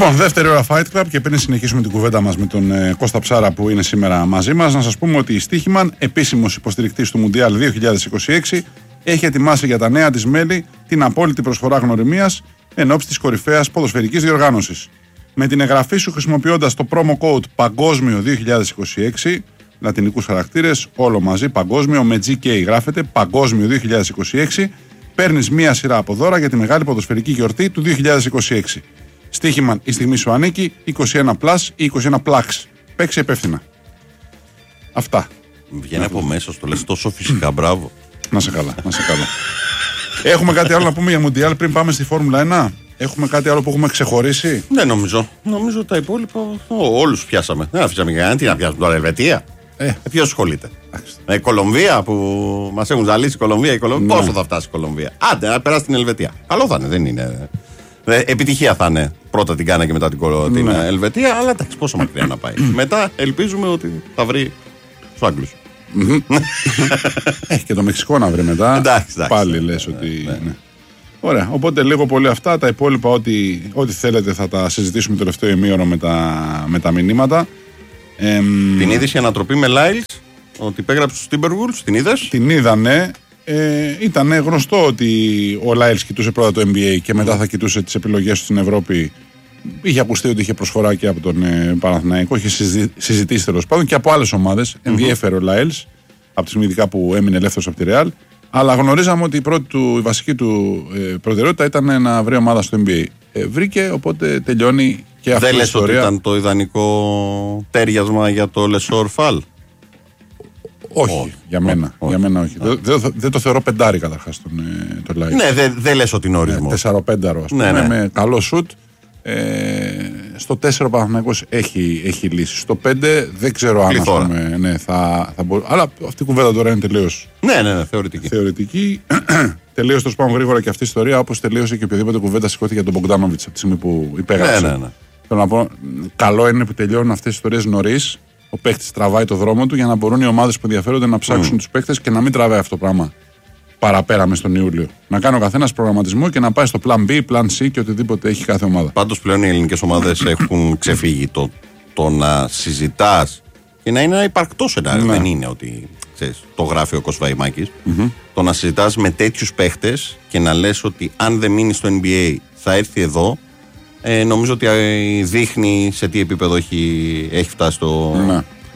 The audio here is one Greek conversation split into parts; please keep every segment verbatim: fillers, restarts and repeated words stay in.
Λοιπόν, δεύτερη ώρα Fight Club και πριν συνεχίσουμε την κουβέντα μας με τον ε, Κώστα Ψάρα που είναι σήμερα μαζί μας, να σας πούμε ότι η Στίχημαν, επίσημος υποστηρικτής του Μουντιάλ δύο χιλιάδες είκοσι έξι, έχει ετοιμάσει για τα νέα της μέλη την απόλυτη προσφορά γνωριμίας εν ώψη της κορυφαίας ποδοσφαιρικής διοργάνωσης. Με την εγγραφή σου χρησιμοποιώντας το promo code Παγκόσμιο δύο χιλιάδες είκοσι έξι, λατινικούς χαρακτήρες, όλο μαζί, παγκόσμιο, με τζι κέι γράφεται, Παγκόσμιο δύο χιλιάδες είκοσι έξι, παίρνεις μία σειρά από δώρα για τη μεγάλη ποδοσφαιρική γιορτή του δύο χιλιάδες είκοσι έξι. Στοίχημαν, η στιγμή σου ανήκει, είκοσι ένα πλας ή είκοσι ένα πλαξ. Παίξε υπεύθυνα. Αυτά. Βγαίνει από μέσα, το λες τόσο φυσικά, μπράβο. Να σε καλά, να σε καλά. Έχουμε κάτι άλλο να πούμε για Μουντιάλ πριν πάμε στη Φόρμουλα ένα? Έχουμε κάτι άλλο που έχουμε ξεχωρίσει? Ναι, νομίζω. Νομίζω τα υπόλοιπα όλους πιάσαμε. Δεν αφήσαμε κανέναν. Τι να πιάσουμε τώρα, Ελβετία. Ε. Ποιος ασχολείται. Η ε, Κολομβία που μας έχουν ζαλίσει η Κολομβία. Η Κολομβία. Ναι. Πόσο θα φτάσει η Κολομβία? Άντε, να περάσει την Ελβετία. Καλό θα είναι, δεν είναι. Ε, επιτυχία θα είναι. Πρώτα την Κάνα και μετά την, ναι. την Ελβετία. Αλλά εντάξει, πόσο μακριά να πάει. Μετά ελπίζουμε ότι θα βρει τους Άγγλους. Έχει και το Μεξικό να βρει μετά. Εντάξει, εντάξει, πάλι ναι, λες ναι, ότι. Ναι. Ναι. Ωραία. Οπότε λίγο πολύ αυτά. Τα υπόλοιπα, ό,τι, ό,τι θέλετε, θα τα συζητήσουμε το τελευταίο ημίωρο με τα, με τα μηνύματα. Ε, την είδηση ανατροπή με Λάιλς ότι υπέγραψε στους Timberwolves, την είδες? Την είδανε. Ε, ήταν γνωστό ότι ο Λάιλς κοιτούσε πρώτα το N B A και μετά θα κοιτούσε τις επιλογές του στην Ευρώπη. Είχε ακουστεί ότι είχε προσφορά και από τον ε, Παναθηναϊκό, είχε συζητήσει τέλος πάντων και από άλλες ομάδες. Mm-hmm. Ενδιέφερε ο Λάιλς, από τη στιγμή ειδικά που έμεινε ελεύθερος από τη Ρεάλ. Αλλά γνωρίζαμε ότι η, πρώτη του, η βασική του ε, προτεραιότητα ήταν να βρει ομάδα στο N B A. Ε, βρήκε, οπότε τελειώνει και αυτή η ιστορία. Δεν λες ότι ήταν το ιδανικό τέριασμα για το Λεσόρ Φαλ? Όχι, όχι, για μένα, όχι, για μένα όχι. όχι. Δεν, δεν, δεν το θεωρώ πεντάρι καταρχάς τον, τον Λάιλς. Ναι, δεν δε λες ότι είναι ορισμό. Ναι, τεσσαροπένταρο, ας πούμε, ναι, ναι. Με καλό σουτ. Ε, στο τέσσερα ο Παναθηναϊκός έχει, έχει λύσει. Στο πέντε δεν ξέρω αν πούμε, ναι, θα, θα μπορεί. Αλλά αυτή η κουβέντα τώρα είναι τελείως. Ναι, ναι, ναι, θεωρητική. Θεωρητική. Τελείως το πάμε γρήγορα και αυτή η ιστορία, όπως τελείωσε και οποιαδήποτε κουβέντα σηκώθηκε για τον Μπογκδάνοβιτς από τη στιγμή που υπέγραψε. Ναι, ναι, ναι. Θέλω να πω, καλό είναι που τελειώνουν αυτές τις ιστορίες νωρίς. Ο παίκτης τραβάει το δρόμο του για να μπορούν οι ομάδες που ενδιαφέρονται να ψάξουν mm. τους παίκτες και να μην τραβάει αυτό το πράγμα παραπέρα μες τον Ιούλιο. Να κάνει ο καθένας προγραμματισμό και να πάει στο plan B, plan C και οτιδήποτε έχει κάθε ομάδα. Πάντως πλέον οι ελληνικές ομάδες έχουν ξεφύγει το, το να συζητάς και να είναι ένα υπαρκτό σενάριο. Ναι. Δεν είναι ότι ξέρεις, το γράφει ο Κοσβαϊμάκης. Mm-hmm. Το να συζητάς με τέτοιους παίχτες και να λες ότι αν δεν μείνει στο N B A θα έρθει εδώ. Ε, νομίζω ότι δείχνει σε τι επίπεδο έχει, έχει φτάσει το. Ναι.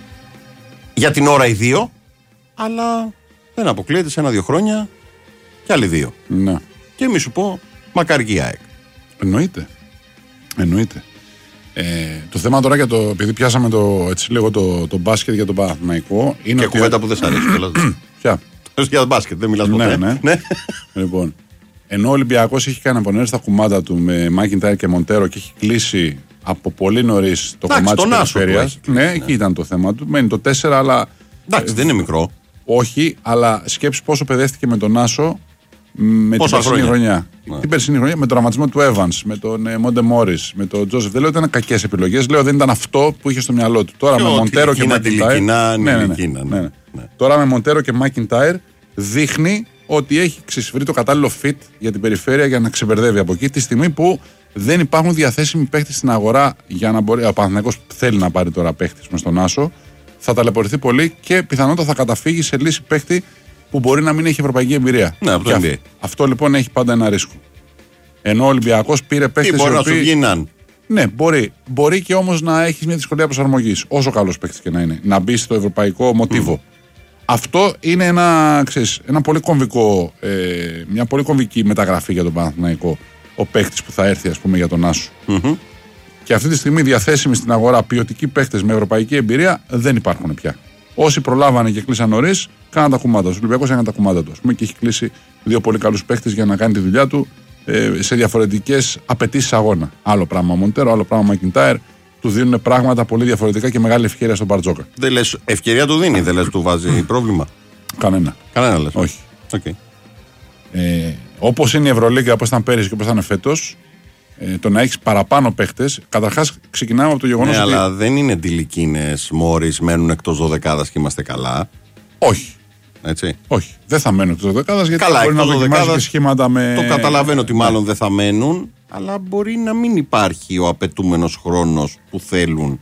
Για την ώρα οι δύο, αλλά δεν αποκλείεται σε ένα-δύο χρόνια και άλλοι δύο. Ναι. Και μη σου πω, μακάρι και η ΑΕΚ. Εννοείται. Εννοείται. Ε, το θέμα τώρα για το. Επειδή πιάσαμε το, έτσι, λίγο το, το μπάσκετ για τον Παναθηναϊκό. Είναι και ότι... κουβέντα που δεν σ' αρέσει. Ποια? Για το μπάσκετ, δεν μιλάς ποτέ. Ναι, ναι. Λοιπόν. Ενώ ο Ολυμπιακός έχει κάνει απονέρες στα κουμάτα του με Μάκιντάιρ και Μοντέρο και έχει κλείσει από πολύ νωρίς το Άξι, κομμάτι της περιφέρειας. Ναι, ναι, εκεί ήταν το θέμα του. Μένει το τέσσερα, αλλά. Εντάξει, δεν είναι μικρό. Όχι, αλλά σκέψει πόσο παιδεύτηκε με τον Άσο με πόσα την περσινή χρονιά. Ναι. Την περσινή χρονιά με τον τραυματισμό του Evans, με τον ε, Μόντε Μόρις, με τον Τζόσεφ. Δεν λέω ότι ήταν κακές επιλογές, λέω δεν ήταν αυτό που είχε στο μυαλό του. Τώρα και με Μοντέρο και Μάκιντάιρ. Ναι, ναι, ναι, ναι, ναι, ναι. Τώρα με Μοντέρο και Μάκιντάιρ δείχνει ότι έχει βρει το κατάλληλο fit για την περιφέρεια για να ξεμπερδεύει από εκεί τη στιγμή που δεν υπάρχουν διαθέσιμοι παίχτες στην αγορά για να μπορεί. Ο Παναθηναϊκός θέλει να πάρει τώρα παίχτες μες στον Άσο, θα ταλαιπωρηθεί πολύ και πιθανότατα θα καταφύγει σε λύση παίχτη που μπορεί να μην έχει ευρωπαϊκή εμπειρία. Ναι, αυτό, αυτό, αυτό λοιπόν έχει πάντα ένα ρίσκο. Ενώ ο Ολυμπιακός πήρε παίχτες. Τι μπορεί να οποίοι... σου γίναν. Ναι, μπορεί. Μπορεί και όμως να έχει μια δυσκολία προσαρμογής. Όσο καλός παίχτης και να είναι. Να μπει στο ευρωπαϊκό μοτίβο. Mm. Αυτό είναι ένα, ξέρεις, ένα πολύ κομβικό, ε, μια πολύ κομβική μεταγραφή για τον Παναθηναϊκό. Ο παίκτης που θα έρθει, ας πούμε, για τον Άσο. Mm-hmm. Και αυτή τη στιγμή διαθέσιμοι στην αγορά ποιοτικοί παίκτες με ευρωπαϊκή εμπειρία δεν υπάρχουν πια. Όσοι προλάβανε και κλείσαν νωρίς, κάναν τα κουμάτα του. Ο Ολυμπιακός έκανε τα κουμάτα του. Ας πούμε, και έχει κλείσει δύο πολύ καλούς παίκτες για να κάνει τη δουλειά του ε, σε διαφορετικές απαιτήσεις αγώνα. Άλλο πράγμα Μοντέρο, άλλο πράγμα Μακιντάιρ. Του δίνουν πράγματα πολύ διαφορετικά και μεγάλη ευκαιρία στον Μπαρτζόκα. Δεν λες, ευκαιρία του δίνει, δεν λες του βάζει πρόβλημα. Κανένα. Κανένα λες. Όχι. Okay. Ε, όπως είναι η Ευρωλίγκα, όπως ήταν πέρυσι και όπως ήταν φέτος, ε, το να έχεις παραπάνω παίχτες, καταρχάς ξεκινάμε από το γεγονός ναι, ότι. Αλλά δεν είναι ντιλικίνες, Μόρις, μένουν εκτός δωδεκάδας και είμαστε καλά. Όχι. Έτσι. Όχι. Δεν θα μένουν εκτός δωδεκάδας γιατί καλά, μπορεί να δοκιμάζει και σχήματα με. Το καταλαβαίνω ότι μάλλον δεν θα μένουν. αλλά μπορεί να μην υπάρχει ο απαιτούμενος χρόνος που θέλουν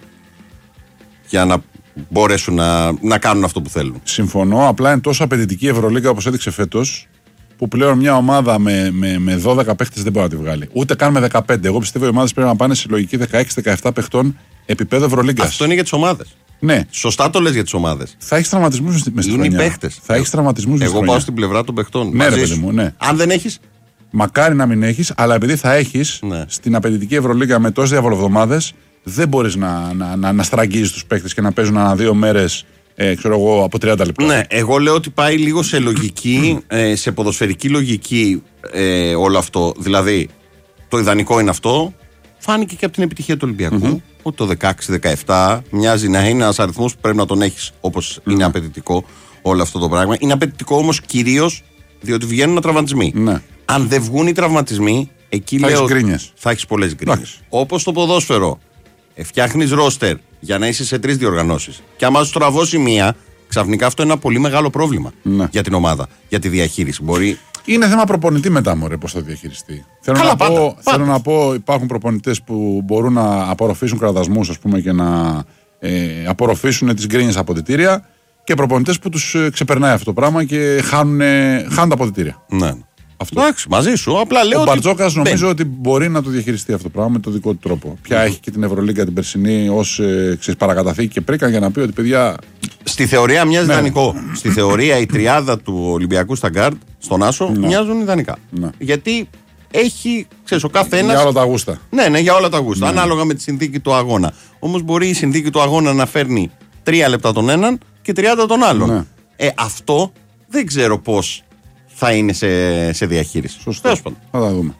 για να μπορέσουν να, να κάνουν αυτό που θέλουν. Συμφωνώ, απλά είναι τόσο απαιτητική η Ευρωλίγκα όπως έδειξε φέτος, που πλέον μια ομάδα με, με, με δώδεκα παίχτες δεν μπορεί να τη βγάλει. Ούτε καν με δεκαπέντε. Εγώ πιστεύω οι ομάδες πρέπει να πάνε σε λογική δεκαέξι δεκαεπτά παιχτών επίπεδο Ευρωλίγκας. Αυτό είναι για τις ομάδες. Ναι. Σωστά το λες για τις ομάδες. Θα έχει τραυματισμούς μέσα στη χρονιά. Είναι οι παίχτες. Θα έχει τραυματισμούς μέσα στη Εγώ χρονιά. πάω στην πλευρά των παιχτών. Ναι, ρε παιδί μου, ναι. Αν δεν έχεις. Μακάρι να μην έχεις, αλλά επειδή θα έχεις Ναι. στην απαιτητική Ευρωλίγκα με τόσες διαβολοβδομάδες, δεν μπορείς να, να, να, να στραγγίζεις τους παίχτες και να παίζουν ανά δύο μέρες. Ε, ξέρω εγώ, από τριάντα λεπτά. Ναι, εγώ λέω ότι πάει λίγο σε λογική, ε, σε ποδοσφαιρική λογική ε, όλο αυτό. Δηλαδή, το ιδανικό είναι αυτό. Φάνηκε και από την επιτυχία του Ολυμπιακού. Mm-hmm. Ότι το δεκαέξι δεκαεπτά μοιάζει να είναι ένας αριθμός που πρέπει να τον έχεις όπως mm-hmm. είναι απαιτητικό όλο αυτό το πράγμα. Είναι απαιτητικό όμως κυρίως διότι βγαίνουν τραυματισμοί. Ναι. Αν δεν βγουν οι τραυματισμοί, εκεί θα λέω. Έχεις γκρίνιες. Θα έχεις πολλές γκρίνιες. Όπως το ποδόσφαιρο. Φτιάχνεις ρόστερ για να είσαι σε τρεις διοργανώσεις. Και άμα σου τραβώσει μία, ξαφνικά αυτό είναι ένα πολύ μεγάλο πρόβλημα ναι. για την ομάδα, για τη διαχείριση. Μπορεί... Είναι θέμα προπονητή μετά, μωρέ, πώς θα διαχειριστεί. Θέλω, Καλά, να, πάντα, πω, πάντα. θέλω να πω, υπάρχουν προπονητές που μπορούν να απορροφήσουν κραδασμούς, ας πούμε, και να ε, απορροφήσουν τις γκρίνιες αποδυτήρια, και προπονητές που τους ε, ξεπερνάει αυτό το πράγμα και χάνουν, ε, χάνουν τα αποδυτήρια. Ναι. Αυτό. Εντάξει, μαζί σου. Απλά λέω. Ο ότι... Μπαρτζόκας νομίζω ότι μπορεί να το διαχειριστεί αυτό το πράγμα με τον δικό του τρόπο. Πια mm-hmm. έχει και την Ευρωλίγκα την περσινή ως ε, παρακαταθήκη και πρίκα για να πει ότι παιδιά. Στη θεωρία μοιάζει ναι. ιδανικό. Στη θεωρία η τριάδα του Ολυμπιακού στα γκάρτ, στον Άσο, ναι. μοιάζουν ιδανικά. Ναι. Γιατί έχει, ξέρεις, ο καθένας. Για όλα τα γούστα. Ναι, ναι, για όλα τα γούστα. Ναι. Ανάλογα με τη συνθήκη του αγώνα. Όμως μπορεί η συνθήκη του αγώνα να φέρνει τρία λεπτά τον έναν και τριάντα τον άλλον. Ναι. Ε, αυτό δεν ξέρω πώς θα είναι σε, σε διαχείριση. Σωστό. Θα τα δούμε.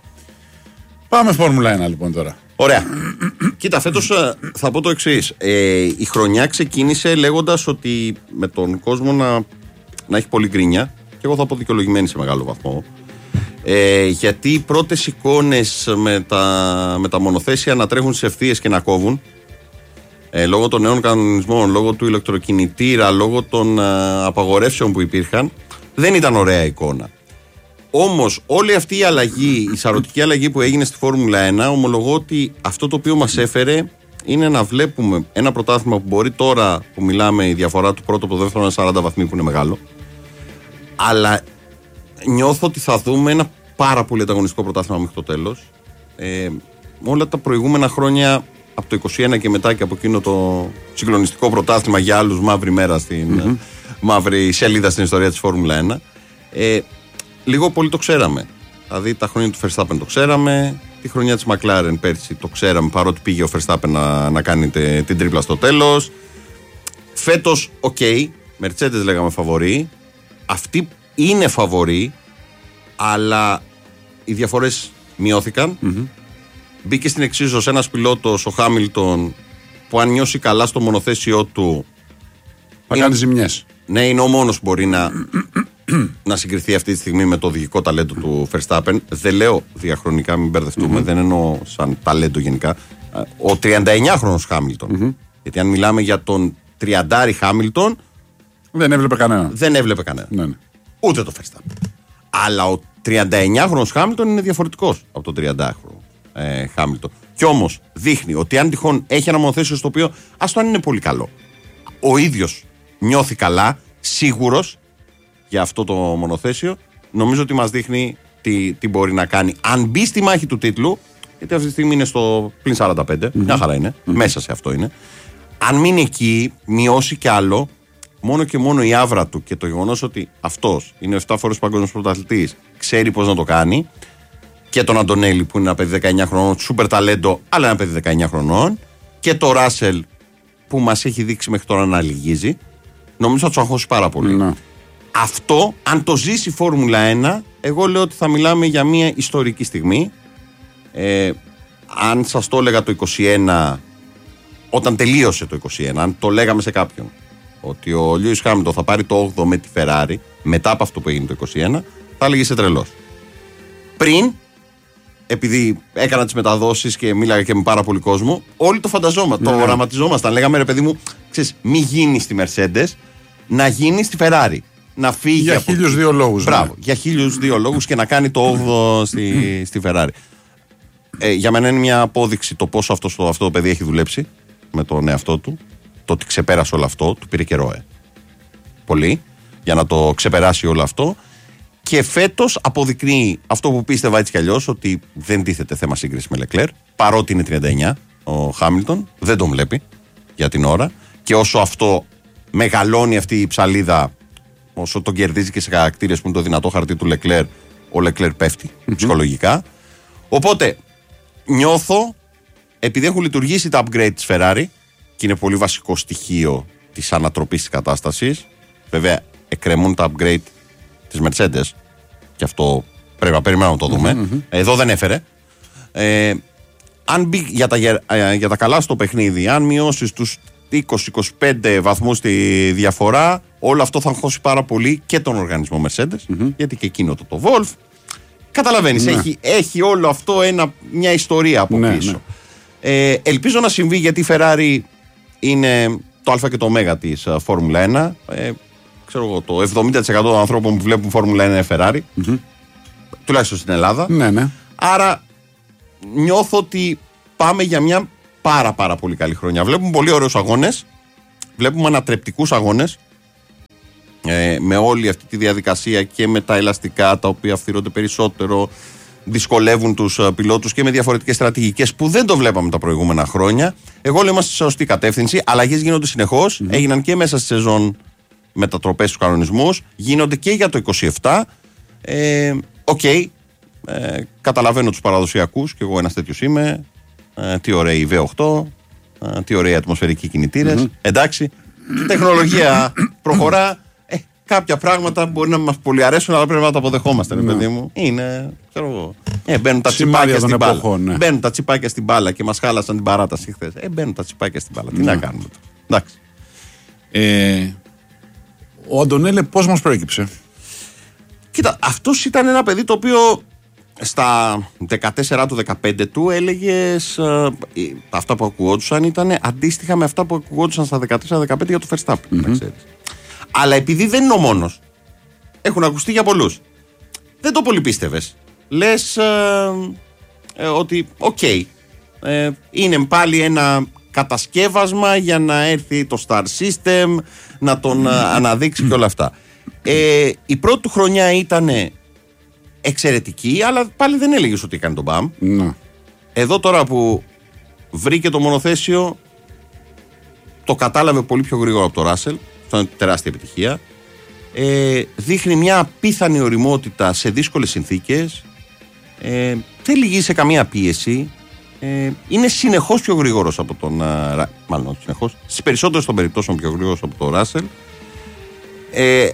Πάμε Φόρμουλα ένα λοιπόν τώρα. Ωραία. Κοίτα, φέτος θα πω το εξής. Ε, η χρονιά ξεκίνησε λέγοντας ότι με τον κόσμο να, να έχει πολύ γκρίνια, και εγώ θα πω δικαιολογημένη σε μεγάλο βαθμό. Ε, γιατί οι πρώτες εικόνες με τα, με τα μονοθέσια να τρέχουν στις ευθείες και να κόβουν, ε, λόγω των νέων κανονισμών, λόγω του ηλεκτροκινητήρα, λόγω των ε, απαγορεύσεων που υπήρχαν, δεν ήταν ωραία εικόνα. Όμως όλη αυτή η αλλαγή, η σαρωτική αλλαγή που έγινε στη Φόρμουλα ένα, ομολογώ ότι αυτό το οποίο μας έφερε είναι να βλέπουμε ένα πρωτάθλημα που μπορεί τώρα που μιλάμε, η διαφορά του πρώτου από το δεύτερο είναι σαράντα βαθμοί που είναι μεγάλο, αλλά νιώθω ότι θα δούμε ένα πάρα πολύ ανταγωνιστικό πρωτάθλημα μέχρι το τέλος. Ε, όλα τα προηγούμενα χρόνια, από το είκοσι ένα και μετά, και από εκείνο το συγκλονιστικό πρωτάθλημα για άλλους, μαύρη μέρα στην mm-hmm. μαύρη σελίδα στην ιστορία της Φόρμουλα ένα, ε, λίγο πολύ το ξέραμε. Δηλαδή τα χρόνια του Verstappen το ξέραμε, τη χρονιά της McLaren πέρσι το ξέραμε, παρότι πήγε ο Verstappen να, να κάνει τε, την τρίπλα στο τέλος. Φέτος, οκ, okay, Mercedes λέγαμε φαβορί, αυτή είναι φαβορί, αλλά οι διαφορές μειώθηκαν. Mm-hmm. Μπήκε στην εξίσωση ένας πιλότος, ο Χάμιλτον, που αν νιώσει καλά στο μονοθέσιό του θα κάνει ζημιές. Ναι, είναι ο μόνος που μπορεί να, να συγκριθεί αυτή τη στιγμή με το οδηγικό ταλέντο του Verstappen. Δεν λέω διαχρονικά, μην μπερδευτούμε, mm-hmm. δεν εννοώ σαν ταλέντο γενικά. Ο τριανταεννιάχρονος Χάμιλτον. Mm-hmm. Γιατί αν μιλάμε για τον τριαντάρη Χάμιλτον, δεν έβλεπε κανένα. Δεν έβλεπε κανένα. Ναι, ναι. Ούτε το Verstappen. Αλλά ο τριανταεννιάχρονος Χάμιλτον είναι διαφορετικός από τον τριαντάχρονο ε, Χάμιλτον. Κι όμως δείχνει ότι αν τυχόν έχει ένα μονοθέσιο στο οποίο, ας το αν είναι πολύ καλό, ο ίδιος νιώθει καλά, σίγουρος για αυτό το μονοθέσιο, νομίζω ότι μας δείχνει τι, τι μπορεί να κάνει. Αν μπει στη μάχη του τίτλου, γιατί αυτή τη στιγμή είναι στο πλην σαράντα πέντε, mm-hmm. μια χαρά είναι, mm-hmm. μέσα σε αυτό είναι. Αν μείνει εκεί, μειώσει κι άλλο, μόνο και μόνο η άβρα του και το γεγονός ότι αυτός είναι επτά φορές παγκόσμιος πρωταθλητής, ξέρει πώς να το κάνει, και τον Αντωνέλη που είναι ένα παιδί δεκαεννιά χρονών, σούπερ ταλέντο, αλλά ένα παιδί δεκαεννιά χρονών, και το Ράσελ που μας έχει δείξει μέχρι τώρα να λυγίζει, νομίζω θα του αγχώσει πάρα πολύ. Ναι. Αυτό, αν το ζήσει η Φόρμουλα ένα, εγώ λέω ότι θα μιλάμε για μια ιστορική στιγμή. Ε, αν σας το έλεγα το είκοσι ένα, όταν τελείωσε το είκοσι ένα, αν το λέγαμε σε κάποιον ότι ο Λιούις Χάμιλτον θα πάρει το όγδοο με τη Ferrari μετά από αυτό που έγινε το είκοσι ένα, θα έλεγε είσαι τρελός. Πριν, επειδή έκανα τις μεταδόσεις και μίλαγα και με πάρα πολύ κόσμο, όλοι το φανταζόμασταν, ναι. το οραματιζόμασταν. Λέγαμε ρε παιδί μου, ξέρεις, μη γίνει στη Mercedes, να γίνει στη Ferrari. Να φύγει για από... χίλιους δύο λόγους. Μπράβο, ναι. για χίλιους δύο λόγους και να κάνει το όγδοο στη, στη Ferrari. ε, για μένα είναι μια απόδειξη το πόσο αυτό, το, αυτό το παιδί έχει δουλέψει με τον εαυτό του. Το ότι ξεπέρασε όλο αυτό, του πήρε καιρό. Ε. Πολύ. Για να το ξεπεράσει όλο αυτό. Και φέτος αποδεικνύει αυτό που πίστευα έτσι κι αλλιώς, ότι δεν τίθεται θέμα σύγκριση με Λεκλέρ. Παρότι είναι τριάντα εννιά ο Χάμιλτον, δεν τον βλέπει για την ώρα. Και όσο αυτό μεγαλώνει αυτή η ψαλίδα, όσο τον κερδίζει και σε χαρακτήρες που είναι το δυνατό χαρτί του Λεκλέρ, ο Λεκλέρ πέφτει mm-hmm. ψυχολογικά. Οπότε νιώθω, επειδή έχουν λειτουργήσει τα upgrade της Ferrari, και είναι πολύ βασικό στοιχείο της ανατροπής της κατάστασης. Βέβαια, εκκρεμούν τα upgrade της Mercedes, και αυτό πρέπει να περιμένουμε να το δούμε. Mm-hmm. Εδώ δεν έφερε. Ε, αν μπει για τα, για τα καλά στο παιχνίδι, αν μειώσεις τους είκοσι με είκοσι πέντε βαθμούς τη διαφορά, όλο αυτό θα αγχώσει πάρα πολύ και τον οργανισμό Mercedes, mm-hmm. γιατί και εκείνο το, το Wolf. Καταλαβαίνεις, ναι. έχει, έχει όλο αυτό ένα, μια ιστορία από ναι, πίσω. Ναι. Ε, ελπίζω να συμβεί, γιατί η Ferrari είναι το α και το ω της uh, Φόρμουλα ένα. Ε, ξέρω εγώ, το εβδομήντα τοις εκατό των ανθρώπων που βλέπουν Φόρμουλα ένα είναι Ferrari. Mm-hmm. Τουλάχιστον στην Ελλάδα. Ναι, ναι. Άρα νιώθω ότι πάμε για μια πάρα πάρα πολύ καλή χρονιά. Βλέπουμε πολύ ωραίους αγώνες. Βλέπουμε ανατρεπτικούς αγώνες. Ε, με όλη αυτή τη διαδικασία και με τα ελαστικά τα οποία αυθυρώνται περισσότερο, δυσκολεύουν τους uh, πιλότους, και με διαφορετικές στρατηγικές που δεν το βλέπαμε τα προηγούμενα χρόνια. Εγώ λέω είμαστε σε σωστή κατεύθυνση. Αλλαγές γίνονται συνεχώς. Mm-hmm. Έγιναν και μέσα στη σεζόν μετατροπές στους κανονισμούς. Γίνονται και για το είκοσι επτά. Ε, Οκ. Okay. Ε, καταλαβαίνω τους παραδοσιακούς, και εγώ ένας τέτοιος είμαι. Ε, τι ωραία η βι οκτώ. Ε, τι ωραία οι ατμοσφαιρικοί κινητήρες. Mm-hmm. Εντάξει. Η τεχνολογία προχωρά. Κάποια πράγματα μπορεί να μας πολύ αρέσουν, αλλά πρέπει να τα αποδεχόμαστε, ναι. ρε παιδί μου. Είναι, ξέρω εγώ. Ε, μπαίνουν τα τσιπάκια στην μπάλα. Εποχών, ναι. Μπαίνουν τα τσιπάκια στην μπάλα και μας χάλασαν την παράταση χθες. Ε, μπαίνουν τα τσιπάκια στην μπάλα. Τι ναι. να κάνουμε τώρα. Εντάξει. Ε, ο Αντωνέλε πώς μας προέκυψε? Κοίτα, αυτός ήταν ένα παιδί το οποίο στα δεκατέσσερα του δεκαπέντε του έλεγες, ε, αυτά που ακουγόντουσαν ήταν αντίστοιχα με αυτά που ακουγόντουσαν στα δεκατέσσερα δεκαπέντε για το Verstappen. Mm-hmm. Αλλά επειδή δεν είναι ο μόνος, έχουν ακουστεί για πολλούς. Δεν το πολύ πίστευες. Λες ε, ε, ότι οκ, okay, ε, είναι πάλι ένα κατασκεύασμα για να έρθει το Star System, να τον ε, αναδείξει και όλα αυτά. Ε, η πρώτη του χρονιά ήταν εξαιρετική, αλλά πάλι δεν έλεγες ότι έκανε τον μπαμ. No. Εδώ τώρα που βρήκε το μονοθέσιο, το κατάλαβε πολύ πιο γρήγορα από το Russell. Αυτό είναι τεράστια επιτυχία. Ε, δείχνει μια απίθανη ωριμότητα σε δύσκολες συνθήκες. Ε, δεν λυγεί σε καμία πίεση. Ε, είναι συνεχώς πιο γρήγορος από τον. Α, μάλλον συνεχώς. Στις περισσότερες των περιπτώσεων πιο γρήγορος από τον Russell. Ε,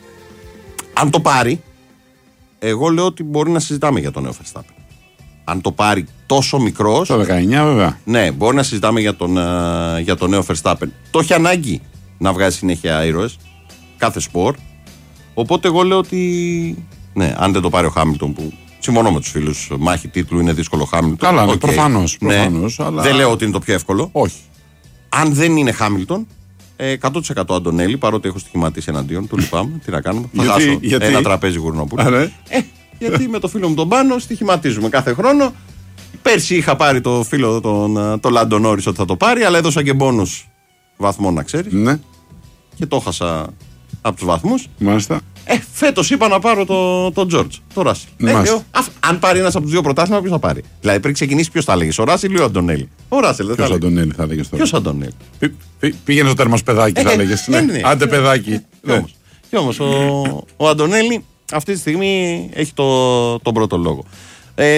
αν το πάρει, εγώ λέω ότι μπορεί να συζητάμε για τον νέο Verstappen. Αν το πάρει τόσο μικρός. Το δεκαεννιά βέβαια. Ναι, μπορεί να συζητάμε για τον, uh, για τον νέο Verstappen. Το έχει ανάγκη να βγάζει συνέχεια ήρωες. Κάθε σπορ. Οπότε εγώ λέω ότι. Ναι, αν δεν το πάρει ο Χάμιλτον, που συμφωνώ με τους φίλους, μάχη τίτλου είναι δύσκολο Χάμιλτον. Καλά, okay. προφανώς. προφανώς ναι. αλλά... Δεν λέω ότι είναι το πιο εύκολο. Όχι. Αν δεν είναι Χάμιλτον, εκατό τοις εκατό Αντωνέλη, παρότι έχω στοιχηματίσει εναντίον του, λυπάμαι. Τι να κάνουμε. Θα γιατί, χάσω γιατί... ένα τραπέζι γουρνοπούλου. Α, ναι. ε, γιατί με το φίλο μου τον Πάνο στοιχηματίζουμε κάθε χρόνο. Πέρσι είχα πάρει το φίλο τον, τον Λάντο Νόρις ότι θα το πάρει, αλλά έδωσα και μπόνους βαθμό, να ξέρεις. Ναι. Και το έχασα από τους βαθμούς. Μάλιστα. Ε, φέτος είπα να πάρω τον το Τζόρτζ, το Ράσιλ. Ε, αν πάρει ένας από τους δύο πρωτάθλημα, ποιος θα πάρει? Δηλαδή πριν ξεκινήσει, ποιος θα έλεγες, ο Ράσιλ ή ο Αντωνέλη? Ο Ράσιλ δεν θα έλεγες. Ποιος Αντωνέλη θα έλεγες τώρα? Ποιος Αντωνέλη? Πή, πή, πήγαινε στο τέρμος παιδάκι, θα έλεγες. Ναι, ναι. Άντε παιδάκι. Κι όμως ο, ο Αντωνέλη αυτή τη στιγμή έχει το, τον πρώτο λόγο. Ε,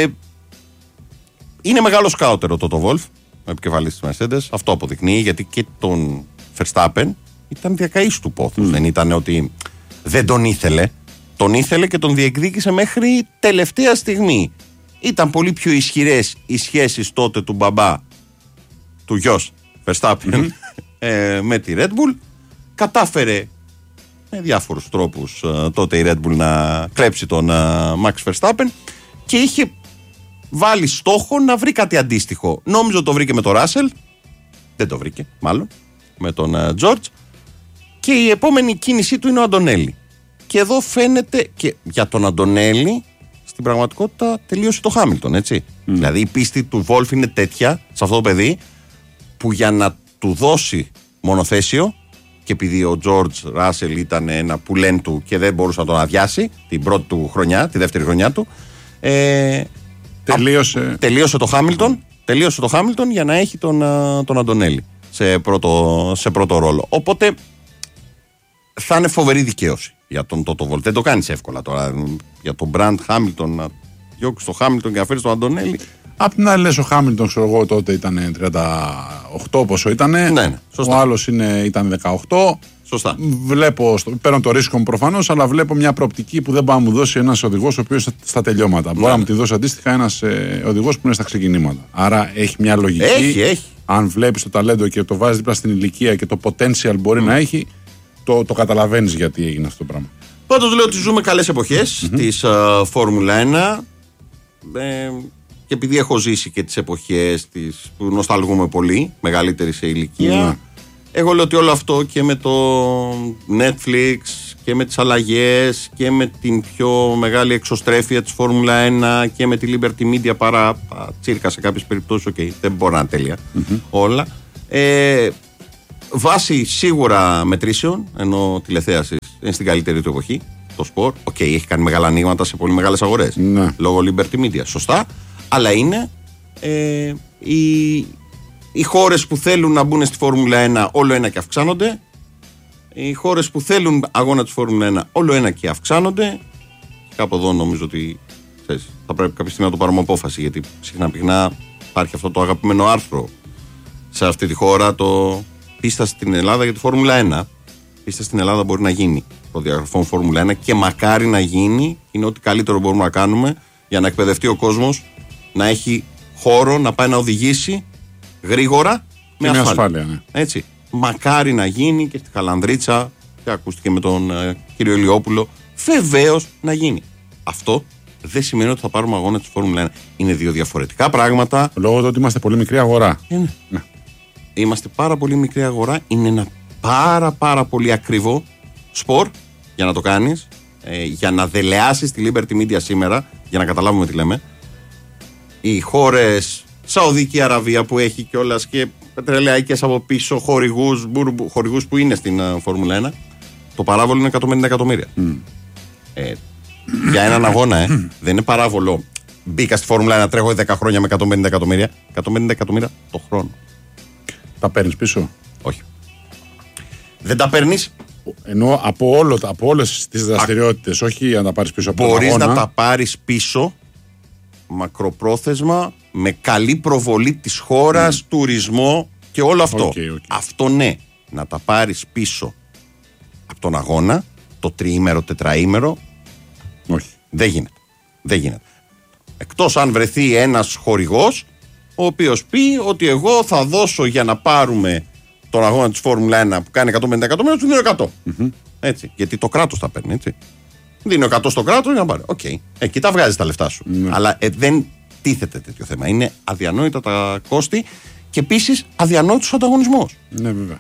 είναι μεγάλο σκάουτερο το το Wolf, ο επικεφαλής της Mercedes. Αυτό αποδεικνύει, γιατί και τον Verstappen ήταν διακαής του πόθους. Mm. Δεν ήταν ότι δεν τον ήθελε. Τον ήθελε και τον διεκδίκησε μέχρι τελευταία στιγμή. Ήταν πολύ πιο ισχυρές οι σχέσεις τότε του μπαμπά, του γιος Verstappen, mm. ε, με τη Red Bull. Κατάφερε με διάφορους τρόπους uh, τότε η Red Bull να κλέψει τον uh, Max Verstappen και είχε βάλει στόχο να βρει κάτι αντίστοιχο. Νόμιζω το βρήκε με τον Russell, δεν το βρήκε μάλλον, με τον uh, George, και η επόμενη κίνησή του είναι ο Αντωνέλη. Και εδώ φαίνεται, και για τον Αντωνέλη στην πραγματικότητα τελείωσε το Χάμιλτον, έτσι. Mm. Δηλαδή η πίστη του Βόλφ είναι τέτοια σε αυτό το παιδί που για να του δώσει μονοθέσιο, και επειδή ο Τζορτζ Ράσελ ήταν ένα πουλέν του και δεν μπορούσε να τον αδειάσει την πρώτη του χρονιά, τη δεύτερη χρονιά του, ε, τελείωσε. Α, τελείωσε το Χάμιλτον, τελείωσε το Χάμιλτον για να έχει τον, τον Αντωνέλη σε πρώτο, σε πρώτο ρόλο. Οπότε θα είναι φοβερή δικαίωση για τον Τότο Βολφ. Δεν το κάνεις εύκολα τώρα για τον Μπραντ Χάμιλτον να διώξει τον Χάμιλτον και να φέρει τον Αντωνέλη. Απ' την άλλη, λες ο Χάμιλτον, ξέρω εγώ, τότε ήταν τριάντα οκτώ πόσο ήταν. Ναι, ναι, ο άλλος ήταν δεκαοκτώ. Σωστά. Βλέπω, παίρνω το ρίσκο μου προφανώς, αλλά βλέπω μια προοπτική που δεν πάει να μου δώσει ένας οδηγός ο οποίος στα τελειώματα. Ναι. Μπορεί να μου τη δώσει αντίστοιχα ένας ε, οδηγός που είναι στα ξεκινήματα. Άρα έχει μια λογική. Έχει, έχει. Αν βλέπεις το ταλέντο και το βάζεις δίπλα στην ηλικία και το potential μπορεί mm. να έχει, το, το καταλαβαίνεις γιατί έγινε αυτό το πράγμα. Πάντως λέω ότι ζούμε καλές εποχές mm-hmm. της uh, Φόρμουλα ένα. Ε, και επειδή έχω ζήσει και τις εποχές της, που νοσταλγούμε πολύ, μεγαλύτερη σε ηλικία, mm. εγώ λέω ότι όλο αυτό και με το Netflix και με τις αλλαγές και με την πιο μεγάλη εξωστρέφεια της Φόρμουλα ένα και με τη Liberty Media παρά τσίρκα σε κάποιες περιπτώσεις, okay, δεν μπορεί να είναι τέλεια mm-hmm. όλα. Ε, βάσει σίγουρα μετρήσεων, ενώ τηλεθέαση είναι στην καλύτερη του εποχή, το σπορ, οκ, okay, έχει κάνει μεγάλα ανοίγματα σε πολύ μεγάλες αγορές mm. λόγω Liberty Media, σωστά. Αλλά είναι ε, οι, οι χώρες που θέλουν να μπουν στη Φόρμουλα ένα όλο ένα και αυξάνονται. Οι χώρες που θέλουν αγώνα της Φόρμουλα ένα όλο ένα και αυξάνονται. Κάπου εδώ νομίζω ότι ξέρεις, θα πρέπει κάποια στιγμή να το πάρουμε απόφαση, γιατί συχνά πυκνά υπάρχει αυτό το αγαπημένο άρθρο σε αυτή τη χώρα, το πίστα στην Ελλάδα για τη Φόρμουλα ένα. Πίστα στην Ελλάδα μπορεί να γίνει προδιαγραφών Φόρμουλα ένα και μακάρι να γίνει. Είναι ό,τι καλύτερο μπορούμε να κάνουμε για να εκπαιδευτεί ο κόσμος, να έχει χώρο να πάει να οδηγήσει γρήγορα με, με ασφάλεια. ασφάλεια ναι. Έτσι. Μακάρι να γίνει και στη Χαλανδρίτσα, και ακούστηκε με τον ε, κύριο Ηλιόπουλο, βεβαίως να γίνει. Αυτό δεν σημαίνει ότι θα πάρουμε αγώνα της Φόρμουλα ένα. Είναι δύο διαφορετικά πράγματα. Λόγω του ότι είμαστε πολύ μικρή αγορά. Είναι. Ναι. Είμαστε πάρα πολύ μικρή αγορά. Είναι ένα πάρα πάρα πολύ ακριβό σπορ για να το κάνεις, ε, για να δελεάσεις τη Liberty Media σήμερα, για να καταλάβουμε τι λέμε. Οι χώρες, Σαουδική Αραβία που έχει κιόλας και πετρελαϊκές από πίσω, χορηγούς, χορηγούς που είναι στην uh, Φόρμουλα ένα, το παράβολο είναι εκατόν πενήντα εκατομμύρια. Mm. Ε, για έναν αγώνα, ε, δεν είναι παράβολο. Μπήκα στη Φόρμουλα ένα, τρέχω δέκα χρόνια με εκατόν πενήντα εκατομμύρια. εκατόν πενήντα εκατομμύρια το χρόνο. Τα παίρνεις πίσω? Όχι. Δεν τα παίρνεις. Ενώ από, όλο, από όλες τις δραστηριότητες, Α... όχι να τα πάρεις πίσω από τον αγώνα. Μπορείς να τα πάρεις πίσω μακροπρόθεσμα, με καλή προβολή της χώρας, mm. τουρισμό και όλο αυτό. Okay, okay. Αυτό ναι, να τα πάρεις πίσω από τον αγώνα, το τριήμερο, τετραήμερο, όχι. Δεν γίνεται. Δεν γίνεται. Εκτός αν βρεθεί ένας χορηγός, ο οποίος πει ότι εγώ θα δώσω για να πάρουμε τον αγώνα της Φόρμουλα ένα που κάνει εκατόν πενήντα εκατομμύρια, του δίνω εκατό. Mm-hmm. Έτσι. Γιατί το κράτος τα παίρνει, έτσι. Δίνω εκατό στο κράτος για να πάρει. Οκ. Okay. Εκεί τα βγάζεις τα λεφτά σου. Mm-hmm. Αλλά ε, δεν τίθεται τέτοιο θέμα. Είναι αδιανόητα τα κόστη και επίσης αδιανόητος ο ανταγωνισμός. Ναι, βέβαια.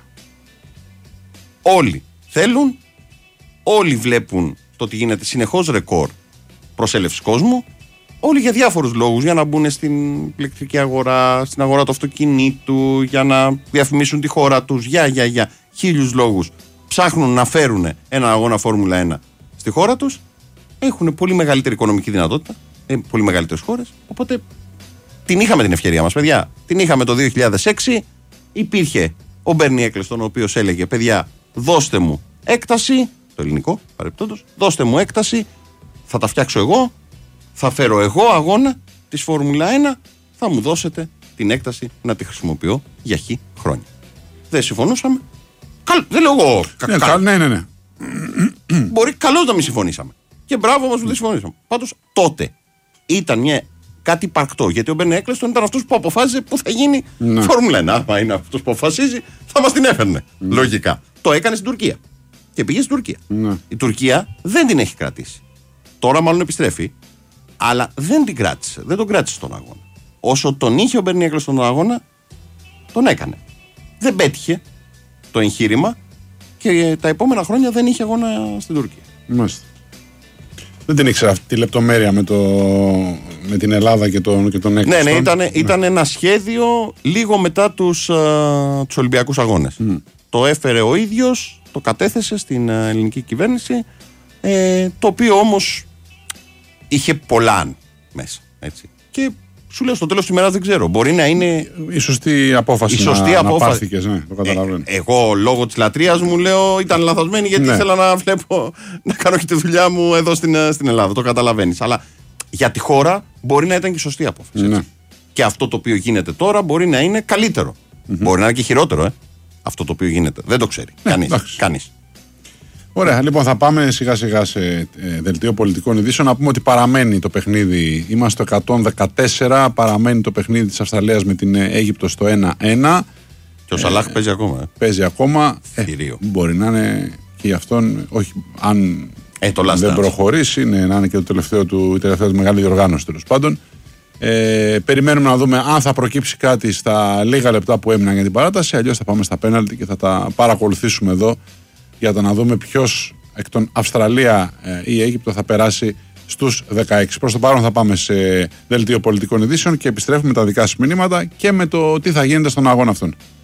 Όλοι θέλουν, όλοι βλέπουν το ότι γίνεται συνεχώς ρεκόρ προσέλευσης κόσμου. Όλοι για διάφορους λόγους, για να μπουν στην ηλεκτρική αγορά, στην αγορά του αυτοκινήτου, για να διαφημίσουν τη χώρα τους, για, για, για χίλιους λόγους. Ψάχνουν να φέρουν ένα αγώνα Φόρμουλα ένα στη χώρα τους, έχουν πολύ μεγαλύτερη οικονομική δυνατότητα, πολύ μεγαλύτερες χώρες, οπότε την είχαμε την ευκαιρία μας, παιδιά. Την είχαμε το δύο χιλιάδες έξι, υπήρχε ο Μπέρνι Έκλεστον, ο οποίος έλεγε, παιδιά, δώστε μου έκταση, το ελληνικό παρεπτόντως, δώστε μου έκταση, θα τα φτιάξω εγώ, θα φέρω εγώ αγώνα της Φόρμουλα ένα, θα μου δώσετε την έκταση να τη χρησιμοποιώ για χι χρόνια. Δεν συμφωνούσαμε. Καλ, δεν λέω εγώ. Ναι, κα, ναι, ναι, ναι. Μπορεί καλώς να μην συμφωνήσαμε. Και μπράβο μας που δεν συμφωνήσαμε. Πάντως τότε ήταν μια, κάτι υπαρκτό. Γιατί ο Μπέρνι Έκλεστον ήταν αυτός που αποφάσιζε που θα γίνει ναι. Φόρμουλα ένα. Άμα είναι αυτός που αποφασίζει, θα μας την έφερνε. Ναι. Λογικά. Το έκανε στην Τουρκία. Και πήγε στην Τουρκία. Ναι. Η Τουρκία δεν την έχει κρατήσει. Τώρα μάλλον επιστρέφει. Αλλά δεν την κράτησε. Δεν τον κράτησε στον αγώνα. Όσο τον είχε ο Μπέρνι Έκλεστον στον αγώνα, τον έκανε. Δεν πέτυχε το εγχείρημα και τα επόμενα χρόνια δεν είχε αγώνα στην Τουρκία. Μάλιστα. Δεν την ήξερα αυτή τη λεπτομέρεια με, το, με την Ελλάδα και, το, και τον έκτο. Ναι, ναι, ήταν, ναι. ήταν ένα σχέδιο λίγο μετά τους, uh, τους Ολυμπιακούς Αγώνες. Mm. Το έφερε ο ίδιος, το κατέθεσε στην uh, ελληνική κυβέρνηση, ε, το οποίο όμως είχε πολλά μέσα. Έτσι. Και σου λέω στο τέλος του ημέρα δεν ξέρω. Μπορεί να είναι η σωστή απόφαση. Η σωστή να, απόφαση. Να πάρθηκες, ναι, το καταλαβαίνω. Ε, εγώ λόγω της λατρείας μου λέω ήταν λαθασμένη γιατί ναι. ήθελα να βλέπω να κάνω και τη δουλειά μου εδώ στην, στην Ελλάδα. Το καταλαβαίνεις. Αλλά για τη χώρα μπορεί να ήταν και σωστή απόφαση. Ναι. Και αυτό το οποίο γίνεται τώρα μπορεί να είναι καλύτερο. Mm-hmm. Μπορεί να είναι και χειρότερο, ε, αυτό το οποίο γίνεται. Δεν το ξέρει. Ναι, κανείς. κανείς. Ωραία, λοιπόν, θα πάμε σιγά σιγά σε ε, δελτίο πολιτικών ειδήσεων. Να πούμε ότι παραμένει το παιχνίδι. Είμαστε στο εκατόν δεκατέσσερα. Παραμένει το παιχνίδι της Αυστραλίας με την Αίγυπτο στο ένα ένα. Και ο Σαλάχ ε, παίζει ακόμα. Ε. Παίζει ακόμα. Ε, μπορεί να είναι και γι' αυτόν, όχι, αν ε, το δεν προχωρήσει, ναι, να είναι και το τελευταίο του, η τελευταία του μεγάλη διοργάνωση τέλος πάντων. Ε, περιμένουμε να δούμε αν θα προκύψει κάτι στα λίγα λεπτά που έμειναν για την παράταση. Αλλιώς θα πάμε στα πέναλτι και θα τα παρακολουθήσουμε εδώ για το να δούμε ποιος εκ των Αυστραλία ε, ή Αίγυπτο θα περάσει στους δεκαέξι. Προς το παρόν θα πάμε σε δελτίο πολιτικών ειδήσεων και επιστρέφουμε με τα δικά σας μηνύματα και με το τι θα γίνεται στον αγώνα αυτόν.